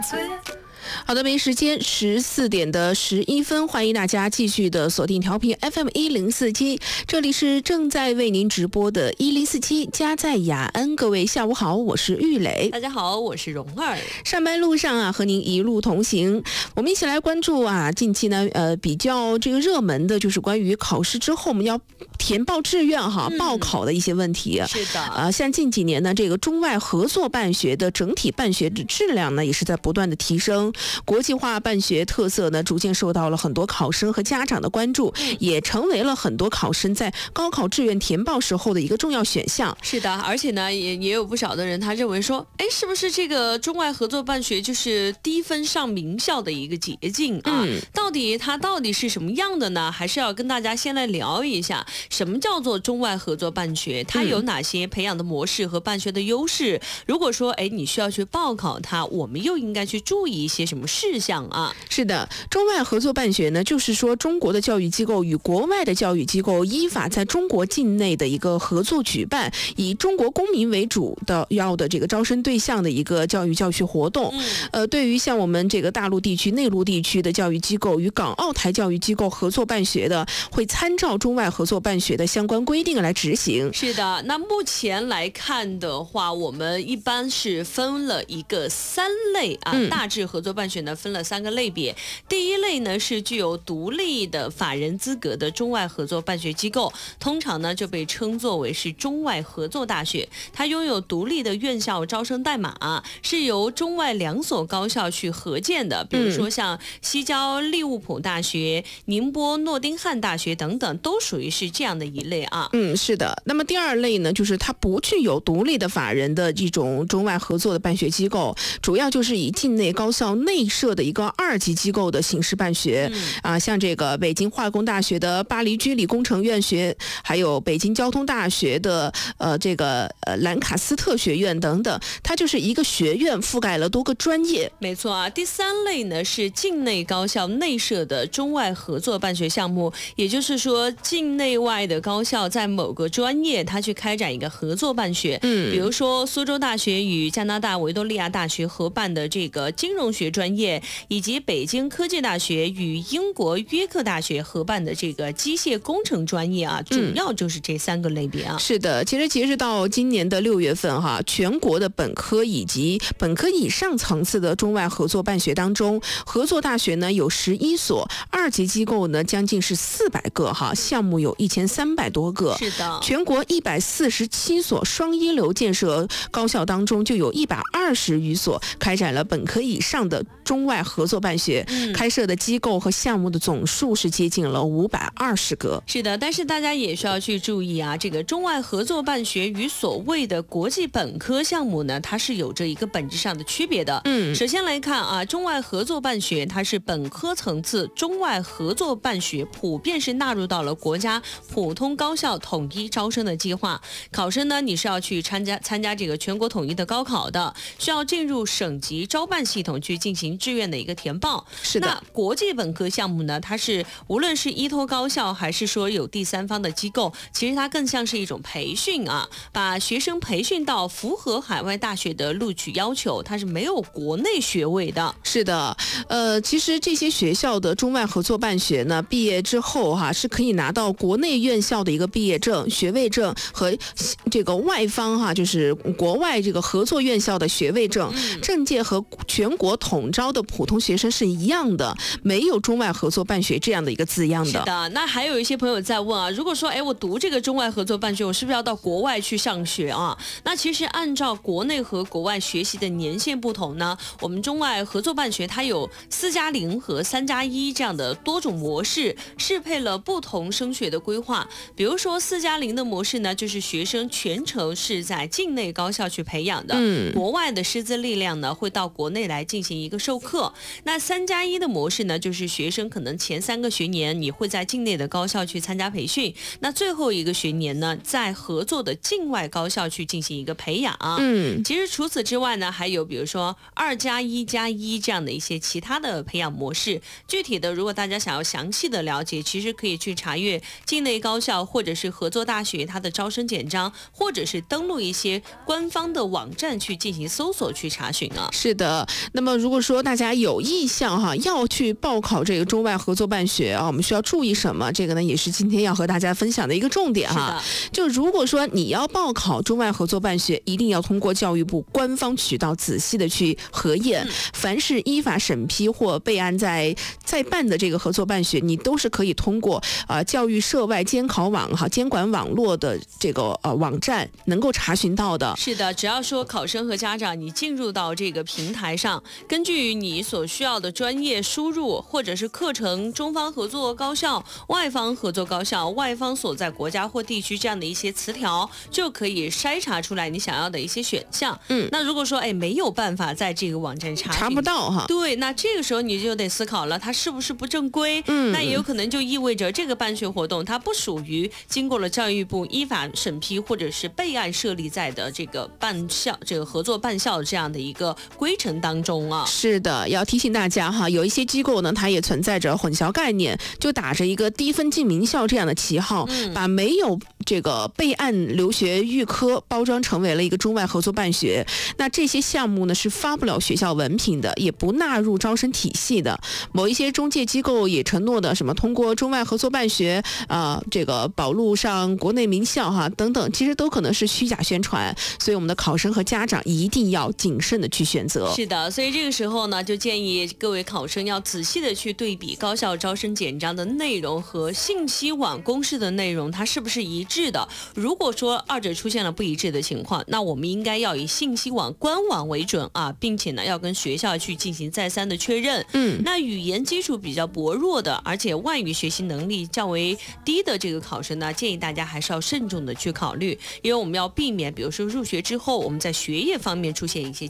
好的，北京时间14点11分，欢迎大家继续的锁定调频 FM1047，这里是正在为您直播的1047家在雅安。各位下午好，我是玉磊。 大家好，我是蓉儿。 上班路上啊，和您一路同行。我们一起来关注啊，近期呢，比较这个热门的就是关于考试之后我们要填报志愿报考的一些问题。 是的， 像近几年呢，这个中外合作办学的整体办学的质量呢，也是在不断的提升。国际化办学特色呢，逐渐受到了很多考生和家长的关注，也成为了很多考生在高考志愿填报时候的一个重要选项。 是的，而且呢，也有不少的人他认为说，是不是这个中外合作办学就是低分上名校的一个捷径啊？它到底是什么样的呢？还是要跟大家先来聊一下，什么叫做中外合作办学？它有哪些培养的模式和办学的优势？如果说你需要去报考它，我们又应该去注意一些什么事项啊？ 是的，中外合作办学呢，就是说中国的教育机构与国外的教育机构依法在中国境内的一个合作举办，以中国公民为主的这个招生对象的一个教育教学活动。对于像我们这个大陆地区、内陆地区的教育机构与港澳台教育机构合作办学的，会参照中外合作办学的相关规定来执行。 是的，那目前来看的话，我们一般是分了一个3类啊，大致合作办学呢分了3个类别。第一类呢是具有独立的法人资格的中外合作办学机构，通常呢就被称作为是中外合作大学，它拥有独立的院校招生代码，是由中外2所高校去合建的，比如说像西交利物浦大学、宁波诺丁汉大学等等，都属于是这样的一类啊。 是的。那么第二类呢，就是它不具有独立的法人的这种中外合作的办学机构，主要就是以境内高校内设的一个2级机构的形式办学。像这个北京化工大学的巴黎居里工程院学，还有北京交通大学的这个兰卡斯特学院等等，它就是一个学院覆盖了多个专业。 没错啊。第3类呢是境内高校内设的中外合作办学项目，也就是说境内外的高校在某个专业它去开展一个合作办学。比如说苏州大学与加拿大维多利亚大学合办的这个金融学专业，以及北京科技大学与英国约克大学合办的这个机械工程专业啊，主要就是这3个类别啊。 是的，其实截止到今年的6月份全国的本科以及本科以上层次的中外合作办学当中，合作大学呢有11所，2级机构呢将近是400个项目有1300多个。 是的， 全国147所双一流建设高校当中，就有120余所开展了本科以上的中外合作办学，开设的机构和项目的总数是接近了520个。 是的，但是大家也需要去注意啊，这个中外合作办学与所谓的国际本科项目呢，它是有着一个本质上的区别的。首先来看啊，中外合作办学它是本科层次中外合作办学，普遍是纳入到了国家普通高校统一招生的计划。考生呢，你是要去参加这个全国统一的高考的，需要进入省级招办系统去进行志愿的一个填报。 是的。 那国际本科项目呢，它是无论是依托高校还是说有第三方的机构，其实它更像是一种培训啊，把学生培训到符合海外大学的录取要求，它是没有国内学位的。 是的，其实这些学校的中外合作办学呢，毕业之后是可以拿到国内院校的一个毕业证、学位证和这个外方就是国外这个合作院校的学位证，证件和全国统招的普通学生是一样的，没有中外合作办学这样的一个字样的。 是的，那还有一些朋友在问啊，如果说我读这个中外合作办学，我是不是要到国外去上学啊？那其实按照国内和国外学习的年限不同呢，我们中外合作办学它有4+0和3+1这样的多种模式，适配了不同升学的规划。比如说4+0的模式呢，就是学生全程是在境内高校去培养的，国外的师资力量呢会到国内来进行一个授课。那3+1的模式呢，就是学生可能前3个学年你会在境内的高校去参加培训，那最后一个学年呢，在合作的境外高校去进行一个培养。其实除此之外呢，还有比如说2+1+1这样的一些其他的培养模式。具体的，如果大家想要详细的了解，其实可以去查阅境内高校或者是合作大学它的招生简章，或者是登录一些官方的网站去进行搜索去查询啊。 是的，那么如果果说大家有意向要去报考这个中外合作办学我们需要注意什么？这个呢也是今天要和大家分享的一个重点就如果说你要报考中外合作办学，一定要通过教育部官方渠道仔细的去核验，凡是依法审批或备案在办的这个合作办学，你都是可以通过教育涉外监考网监管网络的这个网站能够查询到的。 是的，只要说考生和家长你进入到这个平台上，根据你所需要的专业输入或者是课程，中方合作高校、外方合作高校、外方所在国家或地区这样的一些词条，就可以筛查出来你想要的一些选项。那如果说没有办法在这个网站查不到对，那这个时候你就得思考了，它是不是不正规？那也有可能就意味着这个办学活动它不属于经过了教育部依法审批或者是备案设立在的这个办校、这个合作办校这样的一个规程当中是的，要提醒大家有一些机构呢，它也存在着混淆概念，就打着一个低分进名校这样的旗号，把没有这个备案留学预科包装成为了一个中外合作办学。那这些项目呢是发不了学校文凭的，也不纳入招生体系的。某一些中介机构也承诺的什么通过中外合作办学这个保录上国内名校等等，其实都可能是虚假宣传，所以我们的考生和家长一定要谨慎的去选择。 是的，所以这个时候呢，就建议各位考生要仔细的去对比高校招生简章的内容和信息网公示的内容，它是不是一致的。如果说二者出现了不一致的情况，那我们应该要以信息网官网为准并且呢要跟学校去进行再三的确认。那语言基础比较薄弱的，而且外语学习能力较为低的这个考生呢，建议大家还是要慎重的去考虑，因为我们要避免比如说入学之后我们在学业方面出现一些